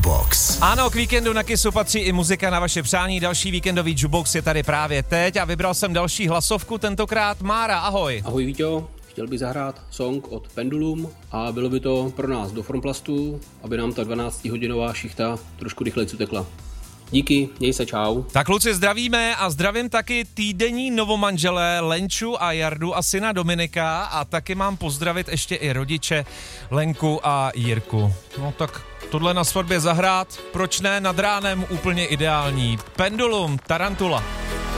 Jukebox. Ano, k víkendu na Kissu patří i muzika na vaše přání. Další víkendový Jukebox je tady právě teď a vybral jsem další hlasovku, tentokrát Mára, ahoj. Ahoj Víťo, chtěl bych zahrát song od Pendulum a bylo by to pro nás do Formplastu, aby nám ta 12hodinová šichta trošku rychleji utekla. Díky, měj se, čau. Tak kluci, zdravíme a zdravím taky týdenní novomanželé Lenču a Jardu a syna Dominika a taky mám pozdravit ještě i rodiče Lenku a Jirku. No tak tohle na svatbě zahrát, proč ne, nad ránem úplně ideální. Pendulum, Tarantula.